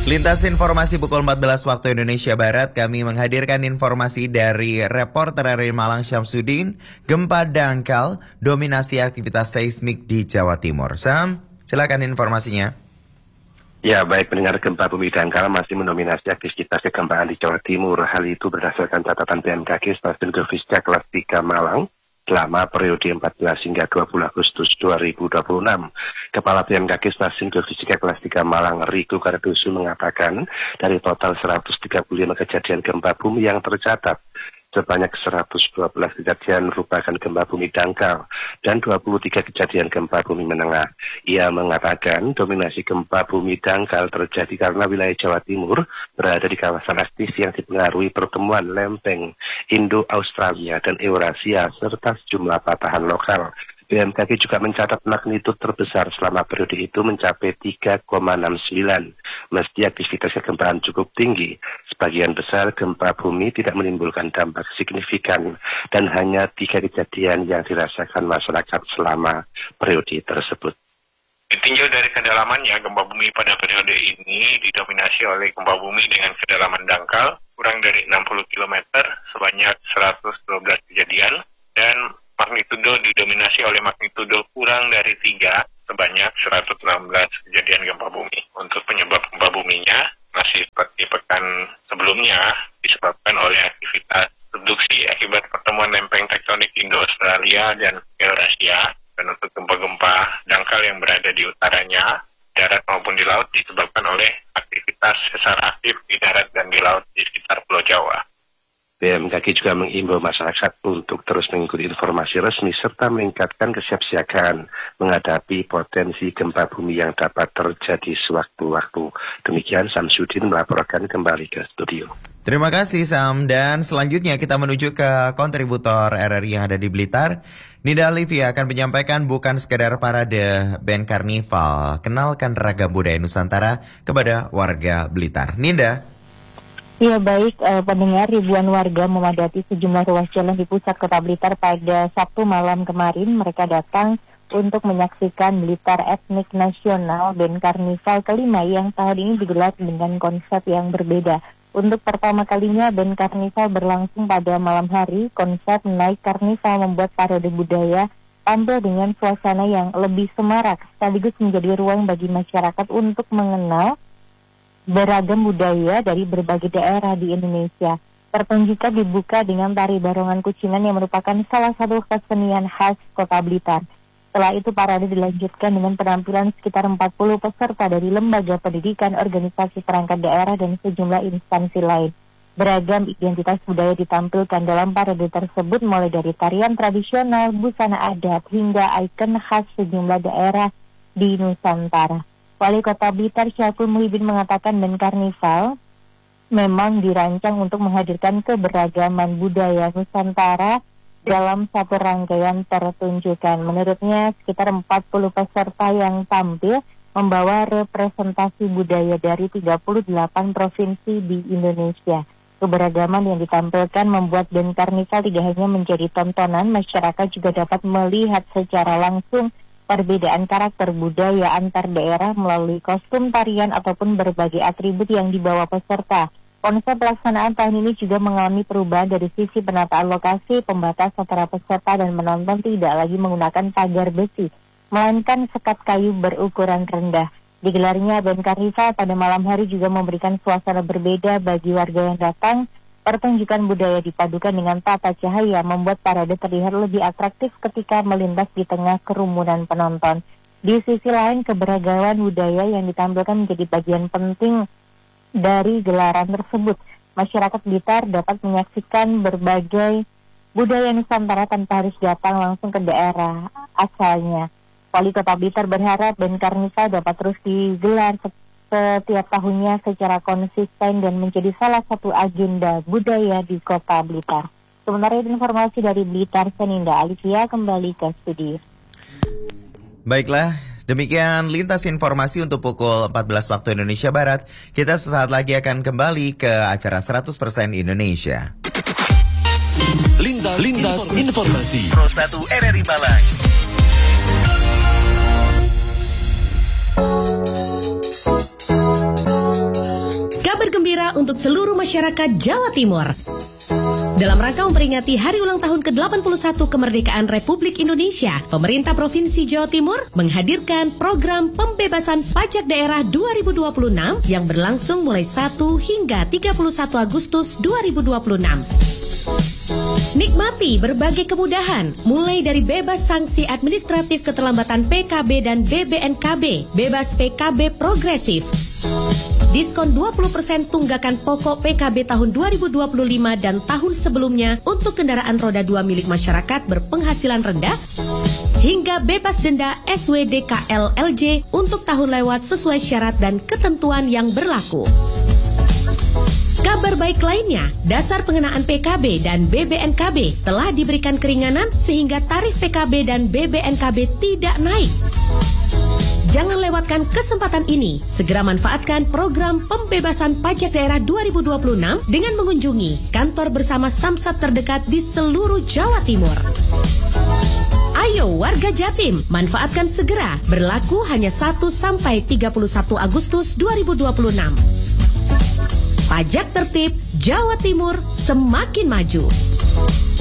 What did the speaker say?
Lintas informasi pukul 14 waktu Indonesia Barat, kami menghadirkan informasi dari reporter RRI Malang Syamsuddin. Gempa dangkal dominasi aktivitas seismik di Jawa Timur. Sam, silakan informasinya. Ya, baik, pendengar, gempa bumi dangkal masih mendominasi aktivitas kegempaan di Jawa Timur. Hal itu berdasarkan catatan BMKG Stasiun Geofisika kelas 3 Malang selama periode 14 hingga 20 Agustus 2026. Kepala BMKG Stasiun Geofisika kelas 3 Malang, Riko Kardoso, mengatakan dari total 135 kejadian gempa bumi yang tercatat, sebanyak 112 kejadian merupakan gempa bumi dangkal dan 23 kejadian gempa bumi menengah. Ia mengatakan dominasi gempa bumi dangkal terjadi karena wilayah Jawa Timur berada di kawasan aktif yang dipengaruhi pertemuan lempeng Indo-Australia dan Eurasia serta sejumlah patahan lokal. BMKG juga mencatat magnitud terbesar selama periode itu mencapai 3,69. Meski aktivitas kegempaan cukup tinggi, sebagian besar gempa bumi tidak menimbulkan dampak signifikan dan hanya 3 kejadian yang dirasakan masyarakat selama periode tersebut. Ditinjau dari kedalamannya, gempa bumi pada periode ini didominasi oleh gempa bumi dengan kedalaman dangkal kurang dari 60 km sebanyak 112 kejadian dan magnitudo didominasi oleh magnitudo kurang dari 3 sebanyak 116 kejadian gempa bumi. Untuk penyebab gempa buminya masih seperti pekan sebelumnya disebabkan oleh aktivitas subduksi akibat pertemuan lempeng tektonik Indo-Australia dan Eurasia. Dan untuk gempa-gempa dangkal yang berada di utaranya, darat maupun di laut, disebabkan oleh aktivitas sesar aktif di darat dan di laut di sekitar Pulau Jawa. BMKG juga mengimbau masyarakat untuk terus mengikuti informasi resmi serta meningkatkan kesiapsiagaan menghadapi potensi gempa bumi yang dapat terjadi sewaktu-waktu. Demikian Syamsuddin melaporkan kembali ke studio. Terima kasih Sam, dan selanjutnya kita menuju ke kontributor RRI yang ada di Blitar. Nida Alivia akan menyampaikan bukan sekadar parade band karnival, kenalkan ragam budaya Nusantara kepada warga Blitar. Ninda. Ya baik, pendengar, ribuan warga memadati sejumlah ruas jalan di pusat kota Blitar pada Sabtu malam kemarin. Mereka datang untuk menyaksikan Blitar Ethnic National Band Karnival kelima yang tahun ini digelar dengan konsep yang berbeda. Untuk pertama kalinya band karnival berlangsung pada malam hari. Konsep naik karnival membuat parade budaya tampil dengan suasana yang lebih semarak, sekaligus menjadi ruang bagi masyarakat untuk mengenal beragam budaya dari berbagai daerah di Indonesia. Pertunjukan dibuka dengan tari barongan kucingan yang merupakan salah satu kesenian khas kota Blitar. Setelah itu parade dilanjutkan dengan penampilan sekitar 40 peserta dari lembaga pendidikan, organisasi perangkat daerah, dan sejumlah instansi lain. Beragam identitas budaya ditampilkan dalam parade tersebut, mulai dari tarian tradisional, busana adat, hingga ikon khas sejumlah daerah di Nusantara. Wali Kota Blitar Syakul Muhyiddin mengatakan band karnival memang dirancang untuk menghadirkan keberagaman budaya Nusantara dalam satu rangkaian pertunjukan. Menurutnya sekitar 40 peserta yang tampil membawa representasi budaya dari 38 provinsi di Indonesia. Keberagaman yang ditampilkan membuat band karnival tidak hanya menjadi tontonan, masyarakat juga dapat melihat secara langsung perbedaan karakter budaya antar daerah melalui kostum, tarian, ataupun berbagai atribut yang dibawa peserta. Konsep pelaksanaan tahun ini juga mengalami perubahan dari sisi penataan lokasi, pembatas antara peserta dan menonton tidak lagi menggunakan pagar besi, melainkan sekat kayu berukuran rendah. Digelarnya band karnival pada malam hari juga memberikan suasana berbeda bagi warga yang datang. Pertunjukan budaya dipadukan dengan tata cahaya membuat parade terlihat lebih atraktif ketika melintas di tengah kerumunan penonton. Di sisi lain, keberagaman budaya yang ditampilkan menjadi bagian penting dari gelaran tersebut. Masyarakat Blitar dapat menyaksikan berbagai budaya Nusantara tanpa harus datang langsung ke daerah asalnya. Wali Kota Blitar berharap band karnival dapat terus digelar setiap tahunnya secara konsisten dan menjadi salah satu agenda budaya di Kota Blitar. Sementara itu informasi dari Blitar, Seninda Alivia kembali ke studio. Baiklah, demikian lintas informasi untuk pukul 14 waktu Indonesia Barat. Kita sesaat lagi akan kembali ke acara 100% Indonesia. Lintas informasi. Pro 1 RRI Malang. Kabar gembira untuk seluruh masyarakat Jawa Timur. Dalam rangka memperingati Hari Ulang Tahun ke-81 Kemerdekaan Republik Indonesia, pemerintah Provinsi Jawa Timur menghadirkan program pembebasan pajak daerah 2026 yang berlangsung mulai 1 hingga 31 Agustus 2026. Nikmati berbagai kemudahan, mulai dari bebas sanksi administratif keterlambatan PKB dan BBNKB, bebas PKB progresif, diskon 20% tunggakan pokok PKB tahun 2025 dan tahun sebelumnya untuk kendaraan roda 2 milik masyarakat berpenghasilan rendah, hingga bebas denda SWDKL-LJ untuk tahun lewat sesuai syarat dan ketentuan yang berlaku. Kabar baik lainnya, dasar pengenaan PKB dan BBNKB telah diberikan keringanan sehingga tarif PKB dan BBNKB tidak naik. Jangan lewatkan kesempatan ini. Segera manfaatkan program pembebasan pajak daerah 2026 dengan mengunjungi kantor bersama Samsat terdekat di seluruh Jawa Timur. Ayo warga Jatim, manfaatkan segera. Berlaku hanya 1 sampai 31 Agustus 2026. Pajak tertib, Jawa Timur semakin maju.